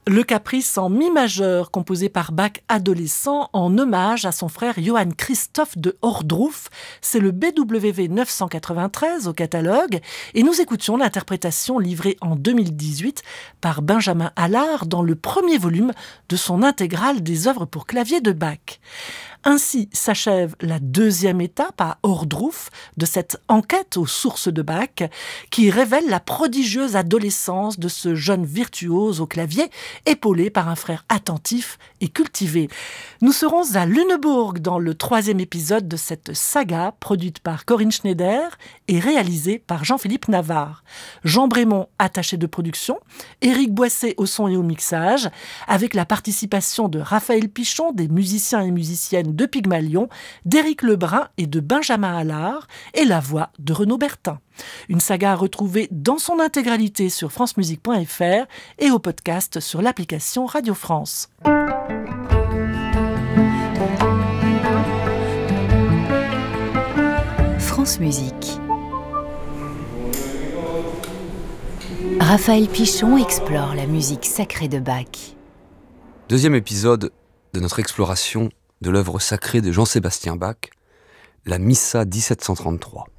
Le caprice en mi majeur composé par Bach adolescent en hommage à son frère Johann Christoph de Ohrdruf. C'est le BWV 993 au catalogue et nous écoutions l'interprétation livrée en 2018 par Benjamin Allard dans le premier volume de son intégrale des œuvres pour clavier de Bach. Ainsi s'achève la deuxième étape à Ohrdruf de cette enquête aux sources de Bach qui révèle la prodigieuse adolescence de ce jeune virtuose au clavier épaulé par un frère attentif et cultivé. Nous serons à Lunebourg dans le troisième épisode de cette saga produite par Corinne Schneider et réalisée par Jean-Philippe Navarre. Jean Brémond, attaché de production, Éric Boissé au son et au mixage, avec la participation de Raphaël Pichon, des musiciens et musiciennes de Pygmalion, d'Éric Lebrun et de Benjamin Allard, et la voix de Renaud Bertin. Une saga à retrouver dans son intégralité sur francemusique.fr et au podcast sur l'application Radio France. France Musique. Raphaël Pichon explore la musique sacrée de Bach. Deuxième épisode de notre exploration de l'œuvre sacrée de Jean-Sébastien Bach, la Missa 1733.